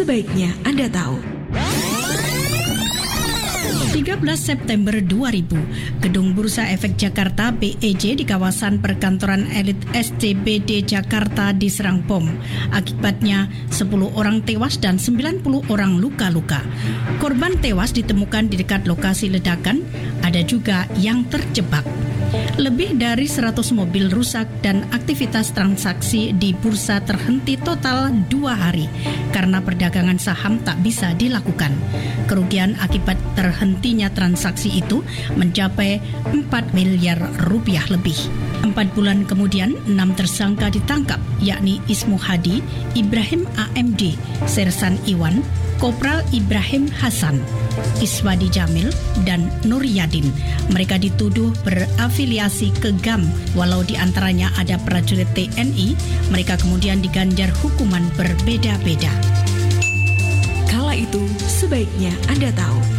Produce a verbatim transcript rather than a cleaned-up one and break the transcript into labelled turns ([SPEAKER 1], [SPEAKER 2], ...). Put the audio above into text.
[SPEAKER 1] sebaiknya Anda tahu.
[SPEAKER 2] tiga belas September dua ribu, Gedung Bursa Efek Jakarta B E J di kawasan perkantoran elit S C B D Jakarta diserang bom. Akibatnya sepuluh orang tewas dan sembilan puluh orang luka-luka. Korban tewas ditemukan di dekat lokasi ledakan, ada juga yang terjebak. Lebih dari seratus mobil rusak dan aktivitas transaksi di bursa terhenti total dua hari karena perdagangan saham tak bisa dilakukan. Kerugian akibat terhentinya transaksi itu mencapai empat miliar rupiah lebih. Empat bulan kemudian, enam tersangka ditangkap, yakni Ismu Hadi, Ibrahim A M D, Sersan Iwan, Kopral Ibrahim Hasan, Iswadi Jamil, dan Nur Yadin. Mereka dituduh berafiliasi ke G A M. Walau di antaranya ada prajurit T N I, mereka kemudian diganjar hukuman berbeda-beda.
[SPEAKER 1] Kala itu, sebaiknya Anda tahu.